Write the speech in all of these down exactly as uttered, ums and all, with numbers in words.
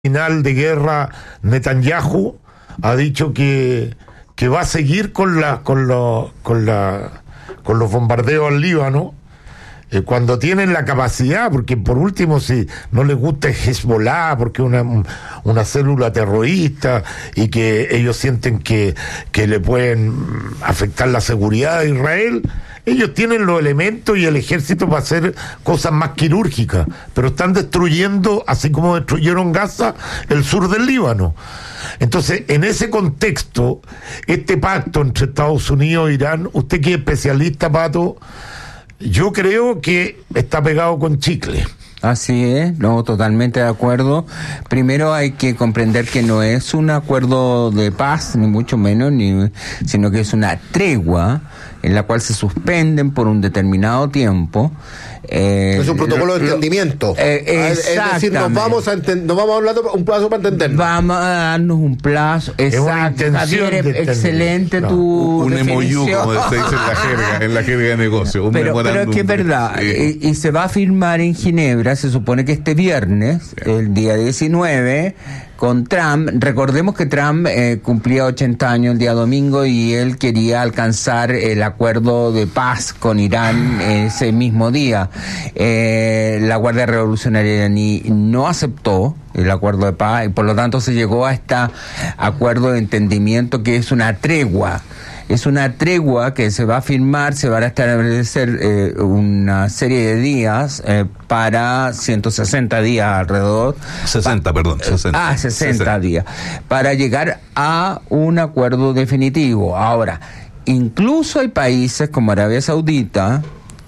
final de guerra Netanyahu ha dicho que, que va a seguir con la, con los, con la, con los bombardeos al Líbano eh, cuando tienen la capacidad, porque por último si no les gusta Hezbollah porque es una, una célula terrorista y que ellos sienten que, que le pueden afectar la seguridad de Israel. Ellos tienen los elementos y el ejército para hacer cosas más quirúrgicas, pero están destruyendo, así como destruyeron Gaza, el sur del Líbano. Entonces, en ese contexto, este pacto entre Estados Unidos e Irán, usted que es especialista, Pato, yo creo que está pegado con chicle. Así es, no, totalmente de acuerdo. Primero hay que comprender que no es un acuerdo de paz, ni mucho menos, ni, sino que es una tregua en la cual se suspenden por un determinado tiempo. Eh, es un protocolo de entendimiento. Eh, es decir, nos vamos a enten- nos vamos a hablar de un plazo para entendernos. Vamos a darnos un plazo. Es una Exacto, intención Javier, de excelente no. tu un definición. M O U, como se dice en la jerga, en la jerga de negocio. Un pero, pero es que es verdad, sí. y, y se va a firmar en Ginebra, se supone que este viernes, sí. el día diecinueve, con Trump. Recordemos que Trump eh, cumplía ochenta años el día domingo y él quería alcanzar el acuerdo de paz con Irán ese mismo día. Eh, la Guardia Revolucionaria iraní no aceptó el acuerdo de paz y por lo tanto se llegó a este acuerdo de entendimiento que es una tregua. Es una tregua que se va a firmar, se van a establecer eh, una serie de días eh, para ciento sesenta días alrededor. sesenta, pa- perdón. sesenta. Ah, sesenta sesenta días. Para llegar a un acuerdo definitivo. Ahora, incluso hay países como Arabia Saudita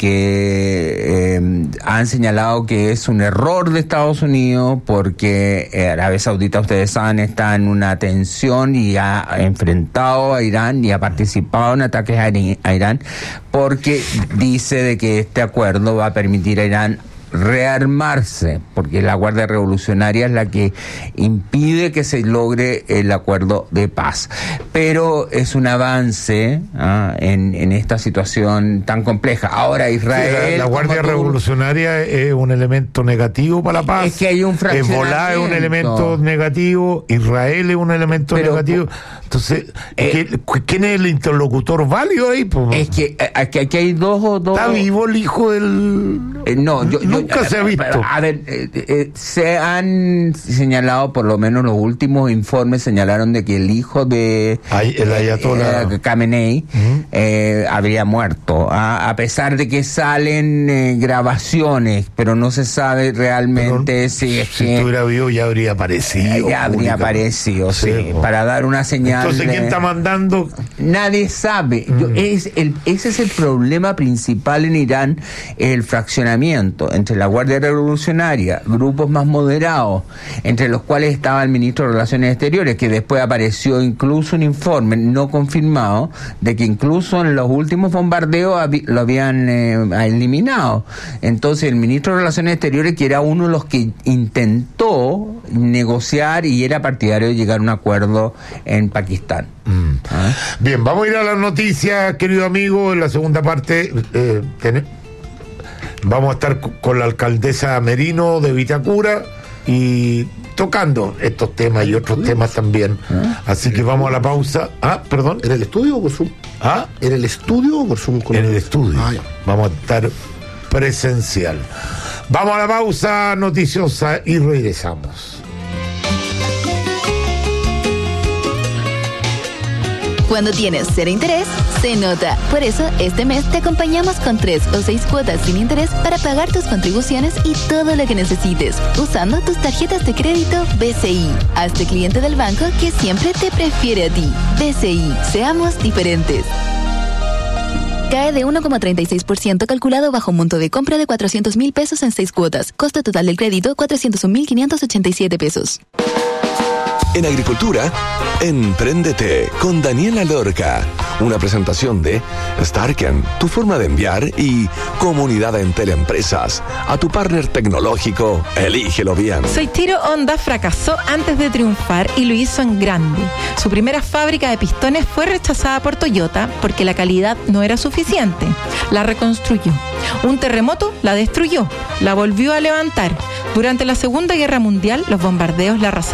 que eh, han señalado que es un error de Estados Unidos porque eh, Arabia Saudita, ustedes saben, está en una tensión y ha enfrentado a Irán y ha participado en ataques a, Iri- a Irán porque dice de que este acuerdo va a permitir a Irán rearmarse, porque la Guardia Revolucionaria es la que impide que se logre el acuerdo de paz. Pero es un avance ¿ah? en, en esta situación tan compleja. Ahora Israel... Sí, la, la Guardia tú, Revolucionaria es un elemento negativo para la paz. Es que hay un fraccionamiento. Hezbollah es un elemento negativo, Israel es un elemento Pero, negativo. Entonces, eh, ¿quién es el interlocutor válido ahí? Pues, es que aquí, aquí hay dos o dos... ¿Está vivo el hijo del...? Eh, no, yo, yo, Nunca se ha visto. A ver, eh, eh, se han señalado, por lo menos los últimos informes señalaron de que el hijo de Ay, el ayatollah eh, Khamenei uh-huh. eh, habría muerto, a, a pesar de que salen eh, grabaciones, pero no se sabe realmente pero, si es si que estuviera vivo ya habría aparecido. Eh, ya habría aparecido, sí, sí para dar una señal. Entonces, ¿quién de... está mandando? Nadie sabe. Mm. Yo, es el, ese es el problema principal en Irán, el fraccionamiento entre la Guardia Revolucionaria, grupos más moderados, entre los cuales estaba el ministro de Relaciones Exteriores, que después apareció incluso un informe no confirmado de que incluso en los últimos bombardeos habi- lo habían eh, eliminado. Entonces el ministro de Relaciones Exteriores, que era uno de los que intentó negociar y era partidario de llegar a un acuerdo en Pakistán. Mm. ¿Ah? Bien, vamos a ir a las noticias, querido amigo. En la segunda parte eh, ten... vamos a estar con la alcaldesa Merino de Vitacura y tocando estos temas y otros temas también. Así que vamos a la pausa. Ah, perdón. ¿En el estudio o por Zoom? Ah, ¿En el estudio o por Zoom? Con en el estudio. Ah, ya. Vamos a estar presencial. Vamos a la pausa noticiosa y regresamos. Cuando tienes cero interés, se nota. Por eso, este mes te acompañamos con tres o seis cuotas sin interés para pagar tus contribuciones y todo lo que necesites, usando tus tarjetas de crédito B C I. Hazte cliente del banco que siempre te prefiere a ti. B C I, seamos diferentes. Cae de uno coma treinta y seis por ciento calculado bajo monto de compra de cuatrocientos mil pesos en seis cuotas. Costo total del crédito, cuatrocientos un mil quinientos ochenta y siete pesos. En agricultura, Empréndete con Daniela Lorca. Una presentación de Starken, tu forma de enviar, y Comunidad en Teleempresas. A tu partner tecnológico, elígelo bien. Soichiro Honda fracasó antes de triunfar y lo hizo en grande. Su primera fábrica de pistones fue rechazada por Toyota porque la calidad no era suficiente. La reconstruyó. Un terremoto la destruyó, la volvió a levantar. Durante la Segunda Guerra Mundial, los bombardeos la arrasaron